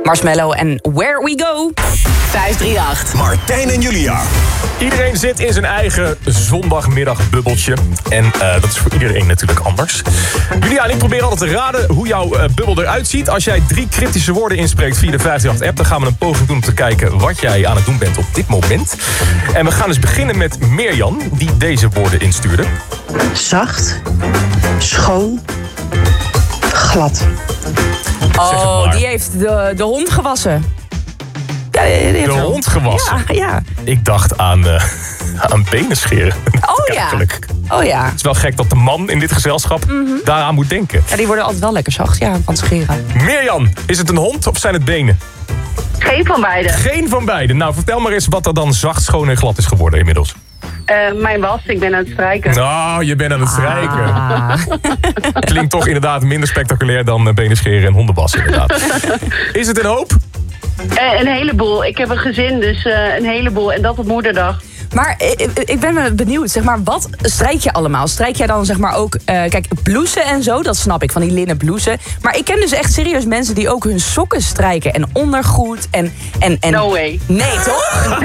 Marshmello en Where We Go. 538. Martijn en Julia. Iedereen zit in zijn eigen zondagmiddagbubbeltje. En dat is voor iedereen natuurlijk anders. Julia en ik proberen altijd te raden hoe jouw bubbel eruit ziet. Als jij 3 cryptische woorden inspreekt via de 538-app... dan gaan we een poging doen om te kijken wat jij aan het doen bent op dit moment. En we gaan dus beginnen met Mirjam, die deze woorden instuurde. Zacht, schoon, glad. Oh, die heeft de hond gewassen. Ja, De hond gewassen? Ja. Ik dacht aan benen scheren. Oh ja. Oh ja. Het is wel gek dat de man in dit gezelschap daaraan moet denken. Ja, die worden altijd wel lekker zacht, ja, van scheren. Mirjam, is het een hond of zijn het benen? Geen van beide. Geen van beide. Nou, vertel maar eens wat er dan zacht, schoon en glad is geworden inmiddels. Mijn was, ik ben aan het strijken. Nou, je bent aan het strijken. Klinkt toch inderdaad minder spectaculair dan benen scheren en hondenwassen inderdaad. Is het een hoop? Een heleboel. Ik heb een gezin, dus een heleboel. En dat op moederdag. Maar ik ben benieuwd, zeg maar, wat strijk je allemaal? Strijk jij dan zeg maar ook, kijk, blouses en zo, dat snap ik, van die linnen blouses. Maar ik ken dus echt serieus mensen die ook hun sokken strijken en ondergoed en... No way. Nee, toch?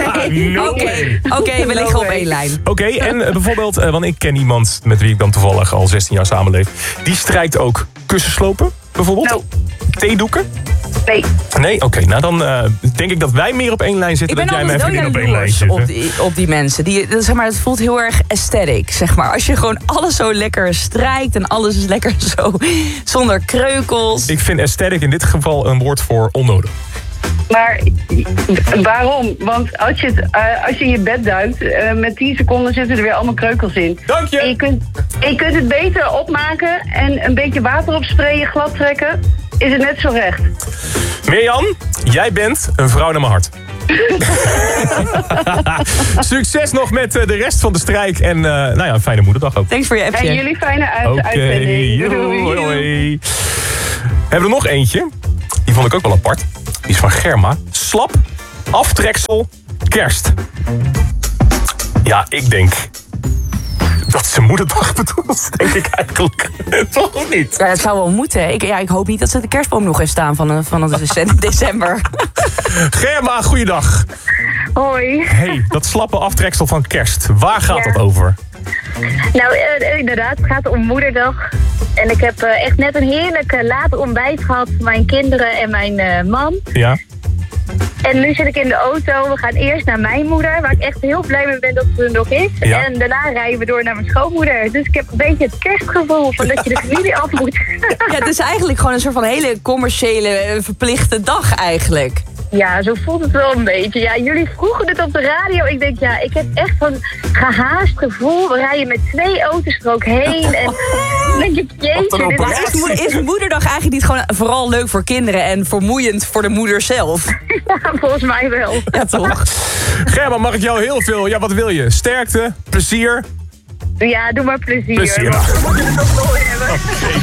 Oké, we liggen op één lijn. Oké, en bijvoorbeeld, want ik ken iemand met wie ik dan toevallig al 16 jaar samenleef. Die strijkt ook kussenslopen, bijvoorbeeld? No. Theedoeken? Nee. Nee? Oké, nou dan denk ik dat wij meer op één lijn zitten dan jij mijn vriendin op één lijn zit. Op die mensen. Zeg maar, het voelt heel erg aesthetic, zeg maar. Als je gewoon alles zo lekker strijkt en alles is lekker zo zonder kreukels. Ik vind aesthetic in dit geval een woord voor onnodig. Maar waarom? Want als je in je bed duikt, met 10 seconden zitten er weer allemaal kreukels in. Dank je! En je kunt het beter opmaken en een beetje water op sprayen, glad trekken. Is het net zo recht. Mirjam, jij bent een vrouw naar mijn hart. Succes nog met de rest van de strijk. En nou ja, een fijne moederdag ook. Thanks voor je appje. En jullie fijne uitzending. Hoi. Hebben we er nog eentje? Die vond ik ook wel apart. Die is van Germa. Slap, aftreksel, kerst. Ja, ik denk dat ze moederdag bedoelt, denk ik eigenlijk. Toch of niet? Ja, dat zou wel moeten. Ik hoop niet dat ze de kerstboom nog heeft staan van december. Germa, goeiedag. Hoi. Hey, dat slappe aftreksel van kerst. Waar gaat dat over? Nou, inderdaad, het gaat om moederdag. En ik heb echt net een heerlijk laat ontbijt gehad van mijn kinderen en mijn man. Ja. En nu zit ik in de auto. We gaan eerst naar mijn moeder, waar ik echt heel blij mee ben dat ze er nog is. Ja. En daarna rijden we door naar mijn schoonmoeder. Dus ik heb een beetje het kerstgevoel van dat je de familie af moet. Ja, het is eigenlijk gewoon een soort van hele commerciële, verplichte dag eigenlijk. Ja, zo voelt het wel een beetje. Ja, jullie vroegen het op de radio. Ik denk, ja, ik heb echt zo'n gehaast gevoel. We rijden met 2 auto's er ook heen. En dan denk ik, jeetje. Is moederdag eigenlijk niet gewoon vooral leuk voor kinderen en vermoeiend voor de moeder zelf? Ja, volgens mij wel. Ja, toch? Germa, mag ik jou heel veel... Ja, wat wil je? Sterkte, plezier? Ja, doe maar plezier. Plezier. We gaan het nog nooit hebben.